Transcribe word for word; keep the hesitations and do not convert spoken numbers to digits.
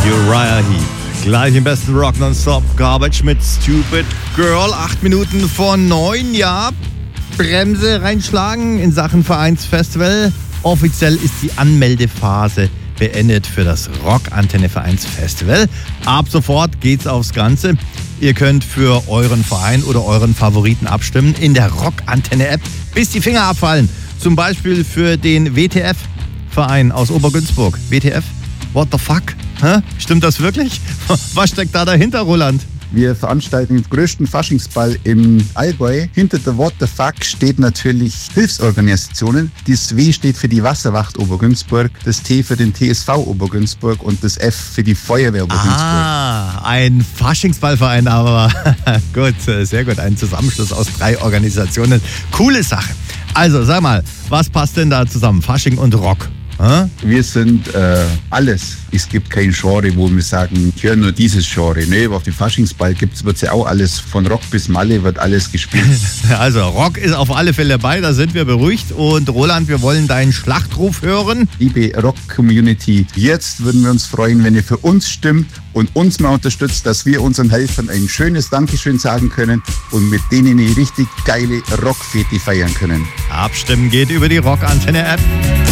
Uriah Heep. Gleich im besten Rock Nonstop. Garbage mit Stupid Girl. Acht Minuten vor neun. Ja, Bremse reinschlagen in Sachen Vereinsfestival. Offiziell ist die Anmeldephase beendet für das Rockantenne Vereinsfestival. Ab sofort geht's aufs Ganze. Ihr könnt für euren Verein oder euren Favoriten abstimmen in der Rockantenne-App, bis die Finger abfallen. Zum Beispiel für den W T F-Verein aus Obergünzburg. W T F? What the fuck? Hä? Stimmt das wirklich? Was steckt da dahinter, Roland? Wir veranstalten den größten Faschingsball im Allgäu. Hinter der What the Fuck steht natürlich Hilfsorganisationen. Das W steht für die Wasserwacht Obergünzburg, das T für den T S V Obergünzburg und das F für die Feuerwehr Obergünzburg. Ah, ein Faschingsballverein, aber gut, sehr gut. Ein Zusammenschluss aus drei Organisationen. Coole Sache. Also, sag mal, was passt denn da zusammen? Fasching und Rock? Hä? Wir sind äh, alles. Es gibt kein Genre, wo wir sagen, ich höre nur dieses Genre. Nee, auf dem Faschingsball gibt's, wird's ja auch alles, von Rock bis Malle wird alles gespielt. Also Rock ist auf alle Fälle dabei, da sind wir beruhigt. Und Roland, wir wollen deinen Schlachtruf hören. Liebe Rock-Community, jetzt würden wir uns freuen, wenn ihr für uns stimmt und uns mal unterstützt, dass wir unseren Helfern ein schönes Dankeschön sagen können und mit denen eine richtig geile Rockfete feiern können. Abstimmen geht über die Rockantenne-App.